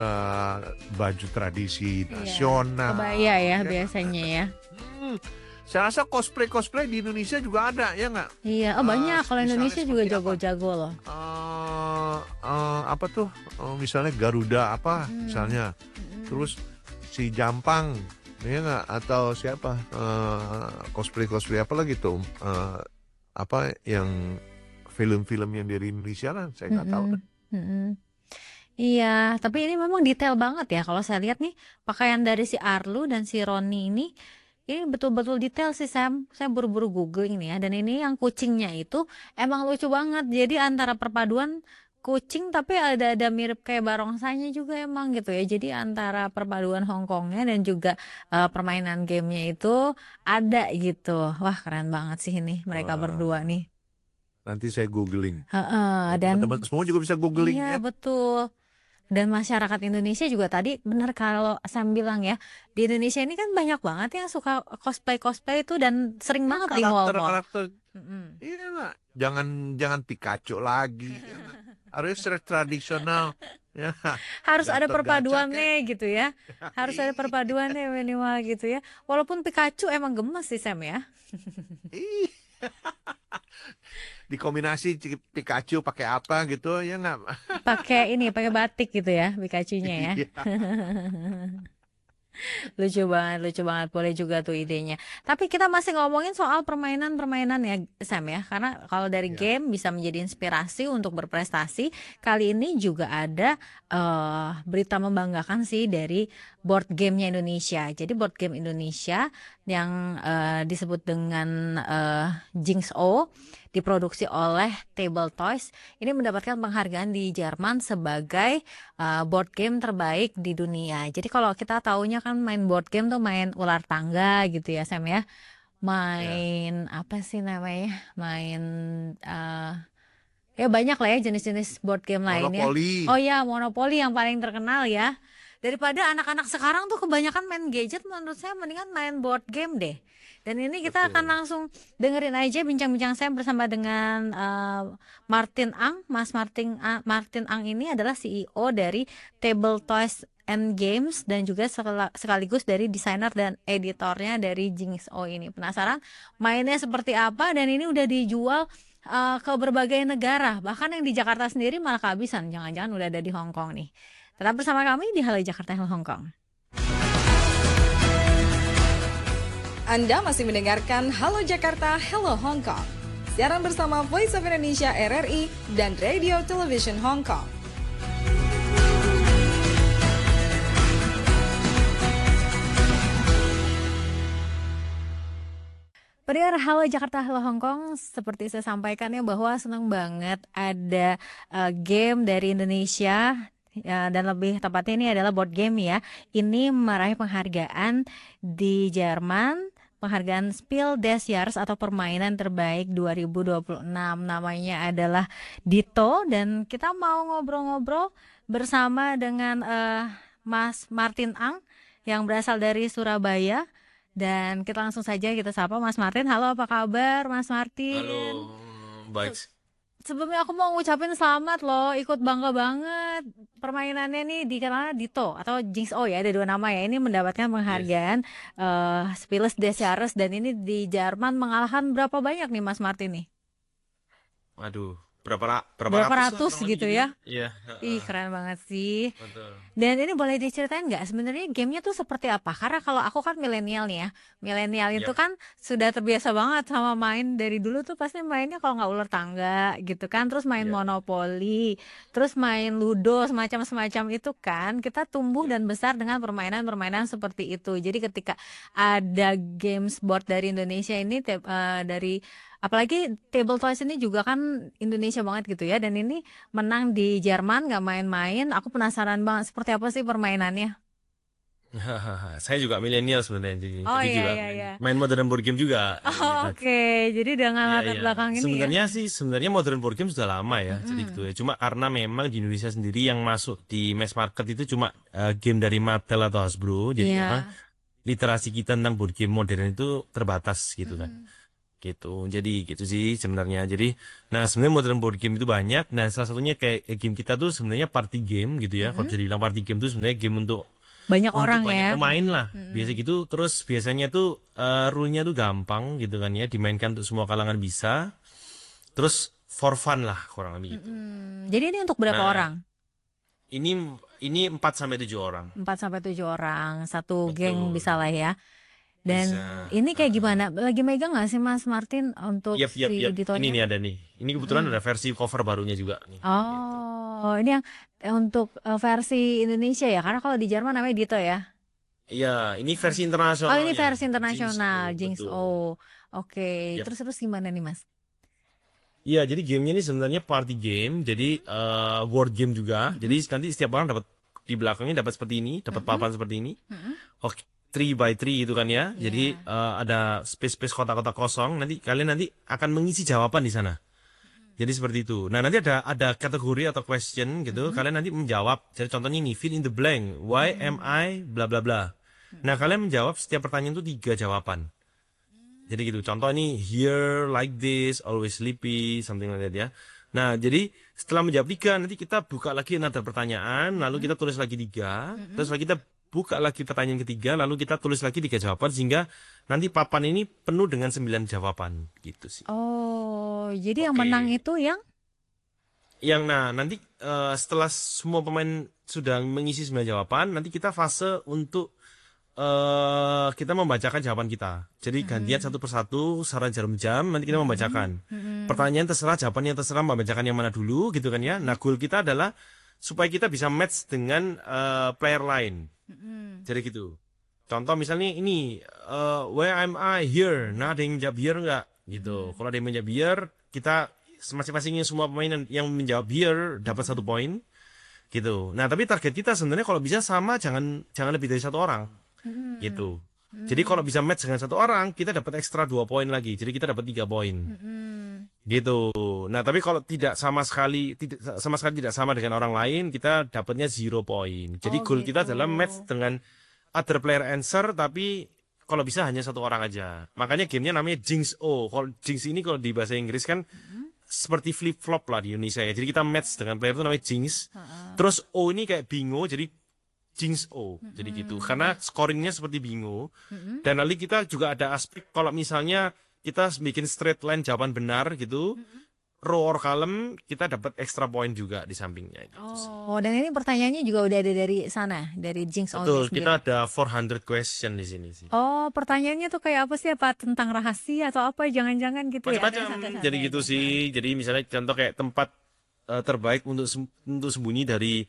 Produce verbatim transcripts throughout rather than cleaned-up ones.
Eee, baju tradisi Iya, kebaya nasional, ya ya nggak? biasanya ya? Mhm, saya rasa cosplay-cosplay di Indonesia juga ada, ya nggak? Iya, oh Eee, banyak, kalau misalnya Indonesia juga seperti apa? jago-jago loh. Eee eee, apa tuh, eee, misalnya Garuda apa, Mhm, misalnya. mhm. Terus si Jampang, ya nggak? Atau siapa, eee, cosplay-cosplay apalagi tuh, eee, apa yang film-film yang dari Indonesia lah, saya nggak tahu dah. Mhm, mhm. Iya, tapi ini memang detail banget ya, kalau saya lihat nih, pakaian dari si Arlu dan si Roni ini, ini betul-betul detail sih Sam, saya buru-buru googling nih ya, dan ini yang kucingnya itu emang lucu banget, jadi antara perpaduan kucing tapi ada ada mirip kayak barongsainya juga emang gitu ya, jadi antara perpaduan Hong Kongnya dan juga uh, permainan gamenya itu ada gitu. Wah keren banget sih ini mereka berdua Wah, nih. nanti saya googling. Heeh, Ya dan teman-teman semua juga bisa googling iya ya. betul. Dan masyarakat Indonesia juga tadi benar kalau Sam bilang ya, di Indonesia ini kan banyak banget yang suka cosplay-cosplay itu dan sering Ya banget di mall-mall. karakter-karakter, Mm-mm. iya nggak? Jangan jangan Pikachu lagi, ya nggak? Harus tradisional, ya. Harus ada Gatot-Kaca kek. perpaduannya gitu ya. Harus ada Ih, perpaduannya minimal gitu ya. Walaupun Pikachu emang gemes sih Sam ya. ih. Dikombinasi Pikachu pakai apa gitu, ya nggak? Pakai ini, pakai batik gitu ya Pikachunya ya. Iya. Lucu banget, lucu banget. Boleh juga tuh idenya. Tapi kita masih ngomongin soal permainan-permainan ya, Sam ya. Karena kalau dari Ya. game bisa menjadi inspirasi untuk berprestasi. Kali ini juga ada eh, berita membanggakan sih dari board gamenya Indonesia. Jadi board game Indonesia yang eh, disebut dengan eh, Jinx O diproduksi oleh Table Toys ini mendapatkan penghargaan di Jerman sebagai uh, board game terbaik di dunia. Jadi kalau kita taunya kan main board game tuh main ular tangga gitu ya Sam ya. Ya. Main apa sih namanya? Main uh, ya banyak lah ya jenis-jenis board game lainnya. Oh Monopoli. ya, Monopoly yang paling terkenal ya. Daripada anak-anak sekarang tuh kebanyakan main gadget, menurut saya mendingan main board game deh. Dan ini kita akan Betul. langsung dengerin aja bincang-bincang saya bersama dengan uh, Martin Ang. Mas Martin Ang, Martin Ang ini adalah C E O dari Table Toys and Games dan juga sekala- sekaligus dari desainer dan editornya dari Jinx O ini. Penasaran mainnya seperti apa dan ini udah dijual uh, ke berbagai negara. Bahkan yang di Jakarta sendiri malah kehabisan. Jangan-jangan udah ada di Hong Kong nih. Tetap bersama kami di Halo Jakarta Halo Hong Kong. Anda masih mendengarkan Halo Jakarta, Hello Hong Kong. Siaran bersama Voice of Indonesia R R I dan Radio Television Hong Kong. Pendengar Halo Jakarta Halo Hong Kong, seperti saya sampaikan ya bahwa senang banget ada uh, game dari Indonesia ya, dan lebih tepatnya ini adalah board game ya. Ini meraih penghargaan di Jerman, penghargaan Spiel des Jahres atau permainan terbaik dua ribu dua puluh enam. Namanya adalah Dito dan kita mau ngobrol-ngobrol bersama dengan uh, Mas Martin Ang yang berasal dari Surabaya. Dan kita langsung saja kita sapa Mas Martin. Halo, apa kabar Mas Martin? Halo, baik. Se- Sebelumnya aku mau ngucapin selamat loh, ikut bangga banget. Permainannya nih dikenal Dito atau Jinx O ya, ada dua nama ya. Ini mendapatkan Yes. penghargaan eh Spieles des Jahres dan ini di Jerman mengalahkan berapa banyak nih Mas Martin nih? Waduh, berapa ra- berapa Berapa ratus lah ratus kurang lebih gitu jadinya? ya? Iya, Ih, heeh, keren banget sih. betul. Dan ini boleh diceritain nggak sebenarnya gamenya tuh seperti apa? Karena kalau aku kan milenial nih ya, milenial itu Yap, kan sudah terbiasa banget sama main dari dulu tuh pasti mainnya kalau nggak ular tangga gitu kan, terus main iya, monopoli, terus main ludo semacam-semacam itu kan. Kita tumbuh yap. dan besar dengan permainan-permainan seperti itu. Jadi ketika ada games board dari Indonesia ini te- eh, dari apalagi table toys ini juga kan Indonesia banget gitu ya, dan ini menang di Jerman nggak main-main. Aku penasaran banget seperti apa sih permainannya. Saya juga milenial sebenarnya, jadi, Oh jadi iya juga iya main, iya. main modern board game juga. Oh, eh, gitu. oke, jadi dengan Iya, latar iya. belakang ini ya. Sebenarnya sih, sebenarnya modern board game sudah lama ya, jadi gitu Mm-mm. ya. Cuma karena memang di Indonesia sendiri yang masuk di mass market itu cuma eh, game dari Mattel atau Hasbro, jadi memang Iya. literasi kita tentang board game modern itu terbatas gitu kan. Mm-mm. gitu. Jadi gitu sih sebenarnya. Jadi nah sebenarnya modern board game itu banyak. Nah salah satunya kayak eh, game kita tuh sebenarnya party game gitu ya. Kalau Mm-mm. bisa dibilang party game tuh sebenarnya game untuk Banyak untuk orang banyak ya. pemain lah. Mm-mm. Biasa gitu. Terus biasanya tuh eh, rule-nya tuh gampang gitu kan ya. Dimainkan untuk semua kalangan bisa. Terus for fun lah kurang lebih gitu. Mm-mm. Jadi ini untuk berapa Nah orang? ini ini empat sampai tujuh orang. Empat sampai tujuh orang, satu geng Betul. bisa lah ya. Dan Bisa. ini kayak Heeh. gimana? Lagi megang nggak sih Mas Martin untuk Yap, yap, si yap. Ini editornya? nih ada nih. Ini kebetulan Mm-mm. ada versi cover barunya juga nih. Gitu. Oh, ini yang eh, untuk eh, versi Indonesia ya? Karena kalau di Jerman namanya Dito ya. Iya, ini versi Oh, ini internasionalnya. versi Jinx internasional, O, Jinx betul. O. Oke, Yap. terus terus gimana nih Mas? Iya, jadi gamenya ini sebenarnya party game, jadi eh, board game juga. Jadi Mm-mm. nanti setiap orang dapat di belakangnya dapat seperti ini, dapat Mm-mm. papan seperti ini. Mm-mm. Oke, three by three gitu kan ya. Jadi Iya. eh, ada space-space kotak-kotak kosong. Nanti kalian nanti akan mengisi jawaban di sana. Jadi seperti itu. Nah, nanti ada ada kategori atau question gitu. Mm-mm. Kalian nanti menjawab. Jadi contohnya ini fill in the blank. Why am Mm-mm. I bla bla bla. Nah, kalian menjawab setiap pertanyaan itu tiga jawaban. Jadi gitu. Contoh ini here like this, always sleepy, something like that ya. Nah, jadi setelah menjawab tiga, nanti kita buka lagi another pertanyaan, lalu kita tulis lagi tiga, terus Mm-mm. lagi kita buka lagi pertanyaan ketiga, lalu kita tulis lagi tiga jawaban sehingga nanti papan ini penuh dengan sembilan jawaban gitu sih. Oh, jadi yang menang Oke. itu yang Yang nah nanti eh, setelah semua pemain sudah mengisi sembilan jawaban, nanti kita fase untuk eh kita membacakan jawaban kita. Jadi gantian Mm-mm. satu persatu secara jarum jam nanti kita Mm-mm. membacakan. Mm-mm. Pertanyaan terserah, jawaban yang terserah, membacakan yang mana dulu gitu kan ya. Nah, goal kita adalah supaya kita bisa match dengan eh, player lain. Mm-mm. Jadi gitu. Contoh misalnya ini eh, where am I here? Nah, ada yang menjawab here enggak? Gitu. Mm-mm. Kalau ada yang menjawab here, kita masing-masingnya semua pemain yang- yang menjawab here dapat satu Mm-mm. poin gitu. Nah, tapi target kita sebenarnya kalau bisa sama, jangan jangan lebih dari satu orang Mm-mm. gitu. Jadi kalau bisa match dengan satu orang, kita dapat ekstra dua poin lagi. Jadi kita dapat tiga poin. Mm-mm. Gitu. Nah, tapi kalau tidak sama sekali tidak sama sekali tidak sama dengan orang lain, kita dapatnya zero poin. Jadi Oh goal kita gitu. adalah match dengan other player answer, tapi kalau bisa hanya satu orang aja. Makanya gamenya namanya Jinx O. Kalau Jinx ini kalau di bahasa Inggris kan Mm-mm. seperti flip flop lah di Indonesia ya. Jadi kita match dengan player itu namanya Jinx. Ha-ha. Terus O ini kayak bingo, jadi Jinx O. Jadi gitu. Mm-mm. Karena scoringnya seperti bingo. Mm-mm. Dan nanti kita juga ada aspek kalau misalnya kita bikin straight line jawaban benar gitu, Mm-mm. row or column, kita dapat extra point juga di sampingnya gitu sih. Oh, dan ini pertanyaannya juga udah ada dari sana, dari Jinx O Betul, sendiri. kita ada four hundred question di sini sih. Oh, pertanyaannya tuh kayak apa sih? Apa tentang rahasia atau apa? Jangan-jangan gitu ya? Ada Macam-macam. santai-santai Jadi gitu aja. sih. Jadi misalnya contoh kayak tempat eh, terbaik untuk sem- untuk sembunyi dari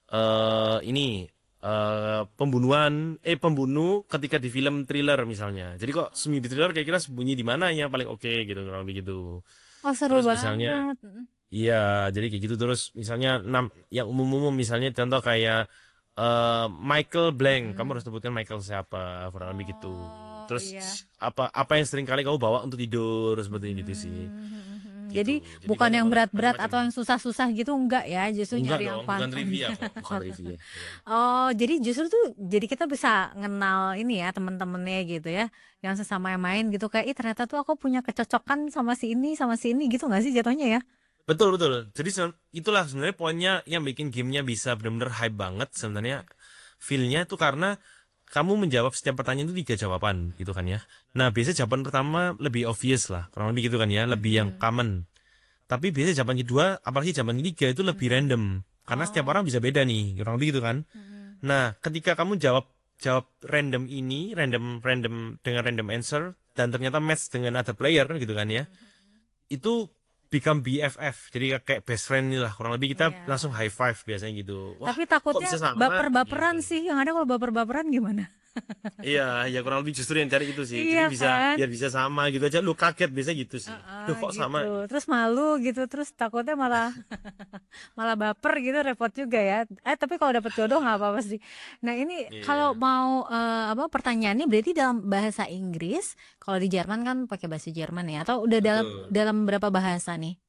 eh ini eh pembunuhan eh pembunuh ketika di film thriller misalnya. Jadi kok sembunyi di thriller kira-kira sembunyi di mana ya paling oke gitu kurang lebih gitu. Oh, seru Terus misalnya banget. Mm. iya, jadi kayak gitu terus misalnya enam yang umum-umum misalnya contoh kayak eh Michael Blank, kamu harus sebutkan Michael siapa kurang lebih gitu. Oh, Terus iya. apa apa yang sering kali kamu bawa untuk tidur seperti itu sih. Hmm. Gitu. Jadi Jadi bukan banyak yang banget berat-berat atau macam-macam. yang susah-susah gitu enggak ya, justru Enggak nyari yang dong, bukan fun-fun. trivia kok, bukan trivia. Iya. Oh, jadi justru tuh jadi kita bisa ngenal ini ya temen-temennya gitu ya, yang sesama yang main gitu kayak, ih ternyata tuh aku punya kecocokan sama si ini sama si ini gitu nggak sih jatuhnya ya? Betul betul. Jadi se- itulah sebenarnya poinnya yang bikin gamenya bisa benar-benar hype banget sebenarnya. Feel-nya itu karena kamu menjawab setiap pertanyaan itu tiga jawaban gitu kan ya. Nah biasanya jawaban pertama lebih obvious lah, kurang lebih gitu kan ya, lebih yang Mm-mm. common. Tapi biasanya jawaban kedua, apalagi jawaban ketiga itu lebih random. Karena setiap Oh. orang bisa beda nih, kurang lebih gitu kan. Mm-mm. Nah ketika kamu jawab jawab random ini, random random dengan random answer dan ternyata match dengan other player gitu kan ya, itu become B F F, jadi kayak best friend nih lah kurang lebih kita Iya. langsung high five biasanya gitu. Wah Tapi kok takutnya bisa sama baper-baperan gitu. sih, yang ada kalau baper-baperan gimana? Iya, ya kurang lebih justru yang cari itu sih. Jadi Iya bisa kan? biar bisa sama gitu aja. Lu kaget biasa gitu sih. Heeh, Duh kok gitu. sama? Terus malu gitu, terus takutnya malah malah baper gitu, repot juga ya. Eh tapi kalau dapet jodoh nggak apa-apa sih. Nah ini kalau Iya. mau eh, apa pertanyaannya berarti dalam bahasa Inggris, kalau di Jerman kan pakai bahasa Jerman ya, atau udah dalam Betul. dalam berapa bahasa nih?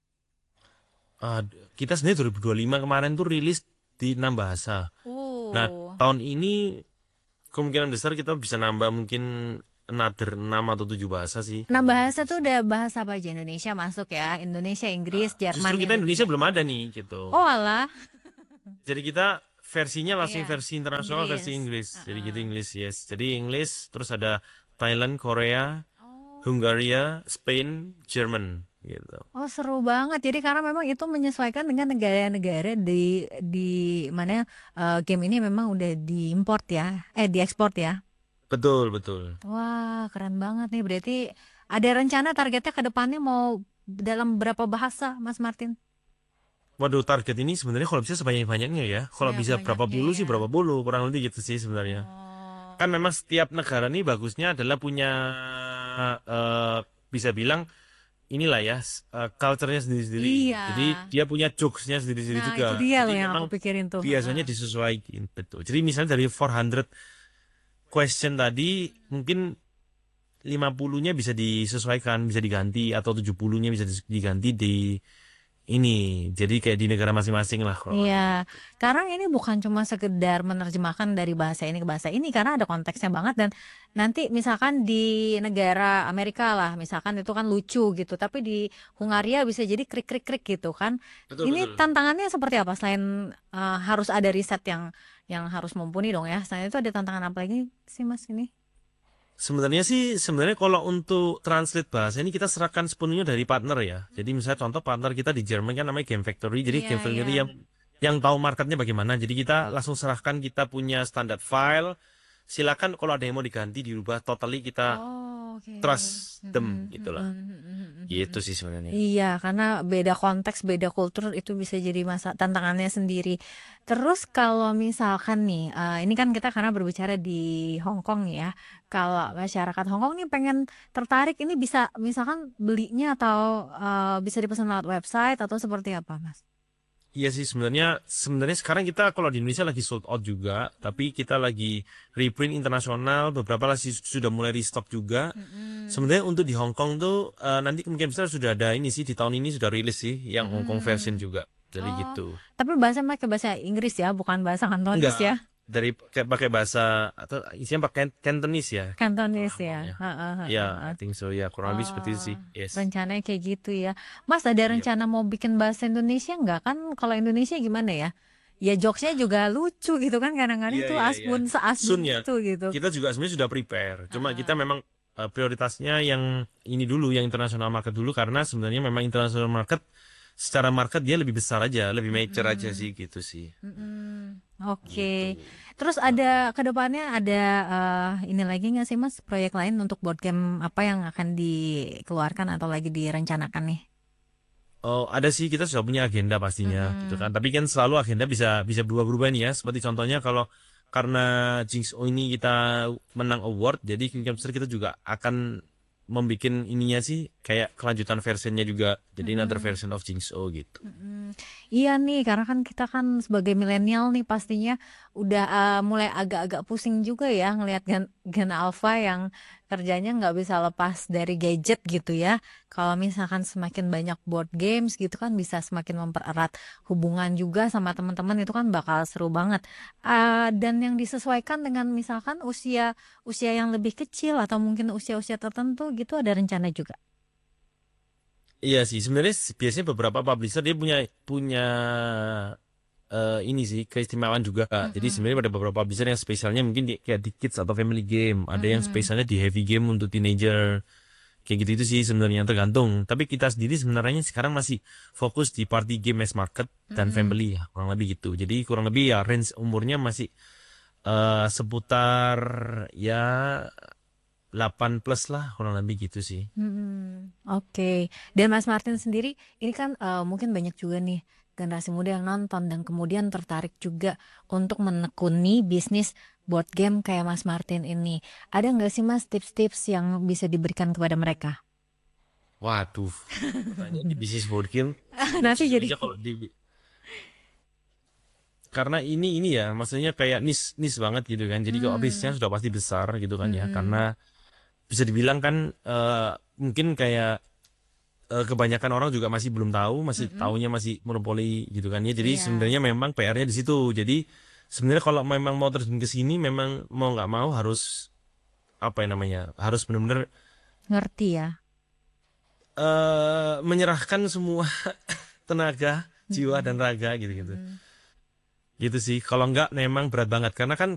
Ah, kita sebenarnya dua ribu dua puluh lima kemarin tuh rilis di enam bahasa. Nah, Oh, tahun ini kemungkinan besar kita bisa nambah mungkin another enam atau tujuh bahasa sih. Enam bahasa tuh udah bahasa apa aja? Indonesia masuk ya, Indonesia, Inggris, Jerman, Justru kita yang Indonesia ketiga. belum ada nih gitu. Oh alah, Jadi kita versinya langsung iya, versi internasional, versi Inggris. Inggris. Jadi gitu Heeh. Inggris, yes. Jadi Inggris, terus ada Thailand, Korea, Oh. Hungaria, Spain, Jerman gitu. Oh seru banget. Jadi karena memang itu menyesuaikan dengan negara-negara di di mana eh, game ini memang udah diimport ya, eh diekspor ya. Betul, betul. Wah keren banget nih. Berarti ada rencana targetnya ke depannya mau dalam berapa bahasa, Mas Martin? Waduh, target ini sebenarnya kalau bisa sebanyak-banyaknya ya. Kalau bisa berapa Banyak-banyaknya puluh sih ya. berapa puluh, kurang lebih gitu sih sebenarnya. Oh, Kan memang setiap negara nih bagusnya adalah punya eh, bisa bilang inilah ya s- eh, culture-nya sendiri-sendiri. iya. Jadi dia punya jokes-nya sendiri-sendiri Nah juga. itu dia Jadi loh yang memang aku pikirin tuh. biasanya Heeh. disesuaikan betul. Jadi misalnya dari empat ratus question tadi mungkin lima puluh-nya bisa disesuaikan, bisa diganti atau tujuh puluh-nya bisa dis- diganti di ini. Jadi kayak di negara masing-masing lah kalau Iya, karena ini bukan cuma sekedar menerjemahkan dari bahasa ini ke bahasa ini, karena ada konteksnya banget dan nanti misalkan di negara Amerika lah, misalkan itu kan lucu gitu, tapi di Hungaria bisa jadi krik-krik-krik gitu kan. betul Ini betul. tantangannya seperti apa? Selain eh, harus ada riset yang yang harus mumpuni dong ya. Selain itu ada tantangan apa lagi sih Mas ini? Sebenarnya sih, sebenarnya kalau untuk translate bahasa ini kita serahkan sepenuhnya dari partner ya. Jadi misalnya contoh partner kita di Jerman kan namanya Game Factory. Jadi Iya, Game iya. Factory yang yang tahu marketnya bagaimana. Jadi kita langsung serahkan kita punya standar file. Silakan kalau ada yang mau diganti dirubah totally kita Oh, oke. trust them Mm-mm, gitulah. mm-mm, mm-mm, mm-mm. Gitu sih sebenarnya. Iya, karena beda konteks, beda kultur itu bisa jadi masa tantangannya sendiri. Terus kalau misalkan nih, eh, ini kan kita karena berbicara di Hong Kong ya. Kalau masyarakat Hong Kong nih pengen tertarik, ini bisa misalkan belinya atau eh, bisa dipesan lewat website atau seperti apa, Mas? Iya sih sebenarnya sebenarnya sekarang kita kalau di Indonesia lagi sold out juga, tapi kita lagi reprint internasional, beberapa lagi sudah mulai restock juga. Mm-mm. Sebenarnya untuk di Hong Kong tuh eh, nanti kemungkinan besar sudah ada ini sih di tahun ini sudah rilis sih yang Hong Kong version Mm-mm. juga. Jadi Oh, gitu. tapi bahasa pakai bahasa Inggris ya, bukan bahasa Kantonis Enggak ya. dari pakai pakai bahasa atau isinya pakai Cantonese ya. Kantonis Kalau ya. ya. Heeh, heeh, Ya, heeh. I think so ya, kurang lebih seperti itu sih. Oh, Yes. rencananya kayak gitu ya. Mas ada Iya. rencana mau bikin bahasa Indonesia nggak? Kan kalau Indonesia gimana ya? Ya jokesnya juga lucu gitu kan kadang-kadang Iya itu iya iya. asbun seasbun Soon ya. itu gitu. Kita juga sebenarnya sudah prepare. Cuma kita Heeh. memang eh, prioritasnya yang ini dulu, yang international market dulu karena sebenarnya memang international market secara market dia lebih besar aja, lebih mature aja Mm-mm. sih gitu sih. Mm-mm. Oke. Gitu. Terus ada ke depannya ada eh, ini lagi nggak sih Mas proyek lain untuk board game apa yang akan dikeluarkan atau lagi direncanakan nih? Oh, ada sih kita sudah punya agenda pastinya gitu kan. Mm-mm. Tapi kan selalu agenda bisa bisa berubah-berubah nih ya. Seperti contohnya kalau karena Jinx O ini kita menang award, jadi kemungkinan besar kita juga akan membuat ininya sih kayak kelanjutan versionnya juga. Jadi another Mm-mm. version of Jinx O gitu. Mm-mm. Iya nih, karena kan kita kan sebagai milenial nih pastinya udah eh, mulai agak-agak pusing juga ya ngelihat gen, gen alpha yang kerjanya nggak bisa lepas dari gadget gitu ya. Kalau misalkan semakin banyak board games gitu kan bisa semakin mempererat hubungan juga sama teman-teman itu kan bakal seru banget. Eh, dan yang disesuaikan dengan misalkan usia usia yang lebih kecil atau mungkin usia-usia tertentu gitu ada rencana juga. Iya sih, sebenarnya s- biasanya beberapa publisher dia punya punya eh, ini sih keistimewaan juga. Jadi Mm-mm. sebenarnya ada beberapa publisher yang spesialnya mungkin di, kayak di kids atau family game, ada yang Mm-mm. spesialnya di heavy game untuk teenager. Kayak gitu itu sih sebenarnya tergantung. Tapi kita sendiri sebenarnya sekarang masih fokus di party game mass market dan Mm-mm. family ya, kurang lebih gitu. Jadi kurang lebih ya range umurnya masih eh, seputar ya delapan plus lah kurang lebih gitu sih. Hmm, oke. Dan Mas Martin sendiri, ini kan eh, mungkin banyak juga nih generasi muda yang nonton dan kemudian tertarik juga untuk menekuni bisnis board game kayak Mas Martin ini. Ada nggak sih Mas tips-tips yang bisa diberikan kepada mereka? Waduh, pertanyaan di bisnis board game Nanti jadi. sejujurnya kalau di karena ini ini ya maksudnya kayak nis nis banget gitu kan. Jadi kalau bisnisnya Hmm, sudah pasti besar gitu kan ya. mm-mm, Karena bisa dibilang kan eh, mungkin kayak eh, kebanyakan orang juga masih belum tahu, masih mm-mm. taunya masih monopoli gitu kan ya. Jadi Iya. sebenarnya memang P R-nya di situ. Jadi sebenarnya kalau memang mau terjun ke sini memang mau nggak mau harus apa yang namanya harus benar-benar Ngerti ya. eh menyerahkan semua tenaga, jiwa dan Mm-mm. raga gitu-gitu. Mm-mm. Gitu sih. Kalau enggak memang berat banget karena kan